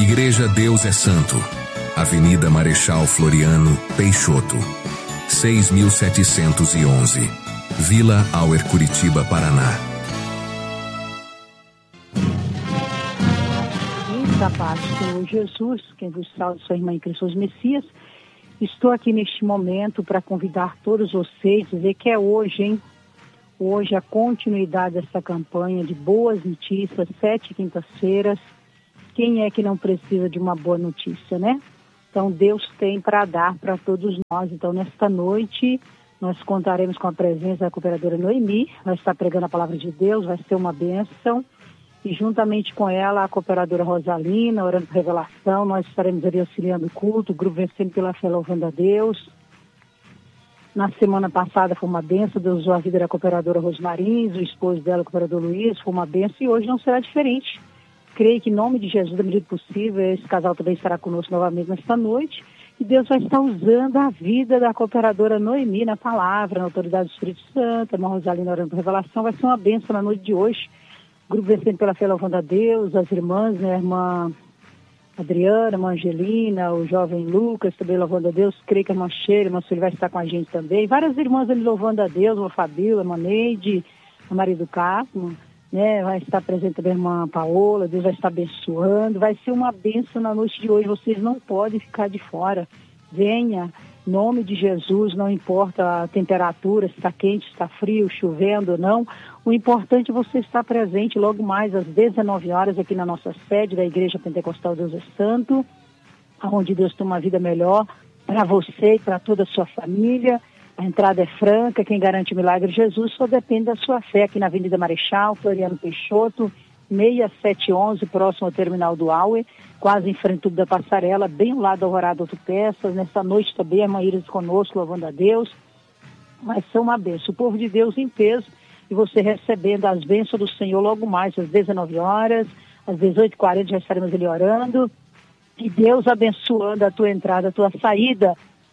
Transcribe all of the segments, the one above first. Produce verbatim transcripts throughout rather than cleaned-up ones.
Igreja Deus é Santo, Avenida Marechal Floriano Peixoto, seis mil setecentos e onze, Vila Auer, Curitiba, Paraná. Da paz do Senhor Jesus, quem vos salve, sua irmã em Cristo Messias. Estou aqui neste momento para convidar todos vocês, dizer que é hoje, hein? Hoje a continuidade dessa campanha de boas notícias, sete quintas-feiras. Quem é que não precisa de uma boa notícia, né? Então Deus tem para dar para todos nós. Então nesta noite nós contaremos com a presença da cooperadora Noemi, vai estar pregando a palavra de Deus, vai ser uma bênção. E juntamente com ela, a cooperadora Rosalina, orando por revelação, nós estaremos ali auxiliando o culto, o grupo Vencendo pela Fé, louvando a Deus. Na semana passada foi uma benção, Deus usou a vida da cooperadora Rosmarins, o esposo dela, o cooperador Luiz, foi uma benção e hoje não será diferente. Creio que em nome de Jesus, da medida possível, esse casal também estará conosco novamente nesta noite. E Deus vai estar usando a vida da cooperadora Noemi na palavra, na autoridade do Espírito Santo, a irmã Rosalina orando por revelação, vai ser uma benção na noite de hoje. Grupo Vencendo pela Fé, louvando a Deus, as irmãs, né, a irmã Adriana, a irmã Angelina, o jovem Lucas também louvando a Deus, creio que a irmã Sheila, a irmã Sueli vai estar com a gente também, várias irmãs ali louvando a Deus, a Fabíola, a irmã Neide, a Maria do Carmo, né, vai estar presente também a irmã Paola, Deus vai estar abençoando, vai ser uma bênção na noite de hoje, vocês não podem ficar de fora, venha, em nome de Jesus, não importa a temperatura, se está quente, se está frio, chovendo ou não, o importante é você estar presente logo mais às dezenove horas aqui na nossa sede da Igreja Pentecostal Deus é Santo, onde Deus tem uma vida melhor para você e para toda a sua família. A entrada é franca, quem garante o milagre é Jesus, só depende da sua fé aqui na Avenida Marechal, Floriano Peixoto, seis sete onze, próximo ao terminal do Auer, quase em frente tudo da passarela, bem ao lado da Alvorada Autopeças. Nessa noite também a irmã Iris conosco, louvando a Deus. Vai ser uma bênção. O povo de Deus em peso e você recebendo as bênçãos do Senhor logo mais às dezenove horas, às dezoito e quarenta já estaremos ali orando. E Deus abençoando a tua entrada, a tua saída.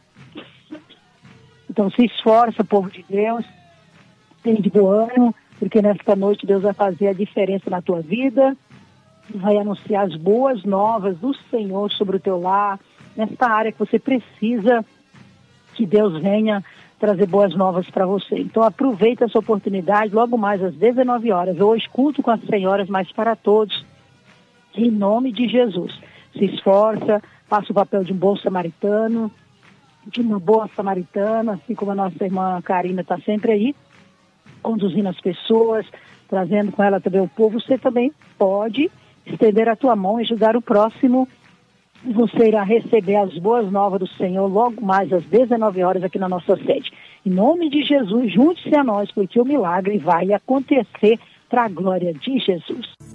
Então se esforça, povo de Deus, tem de bom ânimo, porque nesta noite Deus vai fazer a diferença na tua vida, vai anunciar as boas novas do Senhor sobre o teu lar, nesta área que você precisa que Deus venha trazer boas novas para você. Então aproveita essa oportunidade, logo mais às dezenove horas, hoje culto com as senhoras, mas para todos, em nome de Jesus. Se esforça, faça o papel de um bom samaritano, de uma boa samaritana, assim como a nossa irmã Karina está sempre aí, conduzindo as pessoas, trazendo com ela também o povo. Você também pode estender a tua mão e ajudar o próximo. Você irá receber as boas novas do Senhor logo mais às dezenove horas aqui na nossa sede. Em nome de Jesus, junte-se a nós, porque o milagre vai acontecer para a glória de Jesus.